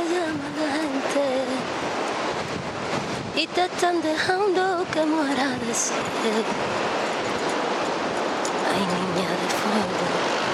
llama la gente y te están dejando que muera de sed. Ay, niña,